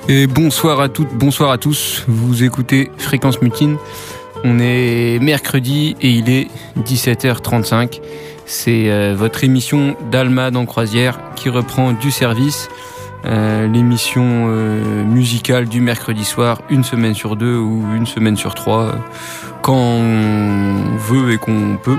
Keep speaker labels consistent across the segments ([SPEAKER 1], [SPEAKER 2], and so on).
[SPEAKER 1] Et bonsoir à toutes, bonsoir à tous. Vous écoutez Fréquence Mutine. On est mercredi et il est 17h35. C'est votre émission d'Almade en croisière qui reprend du service. L'émission musicale du mercredi soir, une semaine sur 2 ou une semaine sur 3, quand on veut et qu'on peut.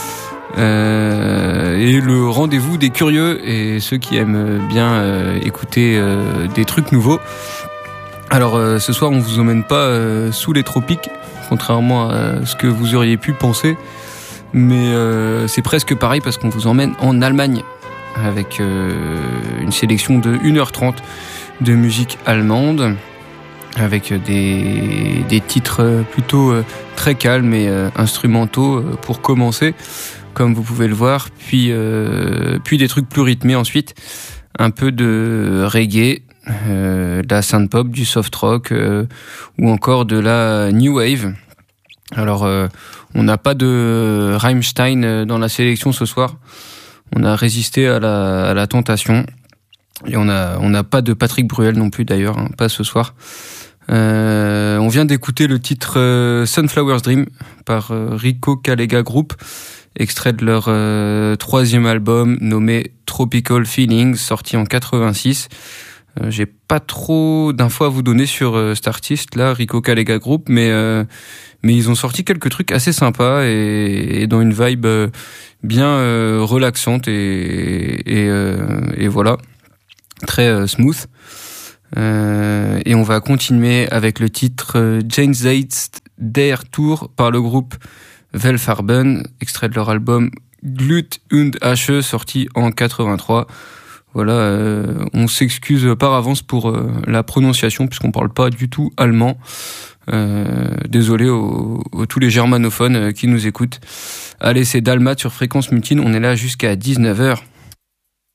[SPEAKER 1] Et le rendez-vous des curieux et ceux qui aiment bien écouter des trucs nouveaux. Alors ce soir on vous emmène pas sous les tropiques, contrairement à ce que vous auriez pu penser, mais c'est presque pareil parce qu'on vous emmène en Allemagne avec une sélection de 1h30 de musique allemande, avec des titres plutôt très calmes et instrumentaux pour commencer, comme vous pouvez le voir, puis des trucs plus rythmés ensuite, un peu de reggae, de la synth-pop, du soft-rock ou encore de la new wave. Alors, on n'a pas de Rammstein dans la sélection ce soir. On a résisté à la tentation. Et on n'a pas de Patrick Bruel non plus d'ailleurs, hein, pas ce soir. On vient d'écouter le titre Sunflower's Dream par Rico Calega Group, extrait de leur 3e album nommé Tropical Feelings, sorti en 86. J'ai pas trop d'infos à vous donner sur cet artiste là, Rico Calega Group, mais ils ont sorti quelques trucs assez sympas et dans une vibe bien relaxante et voilà, très smooth. Et on va continuer avec le titre Jenseits der Tour par le groupe Welfarben, extrait de leur album Glut und Asche, sorti en 83. Voilà, on s'excuse par avance pour la prononciation puisqu'on parle pas du tout allemand. Désolé aux tous les germanophones qui nous écoutent. Allez, c'est Dalmat sur Fréquence Mutine, on est là jusqu'à 19h.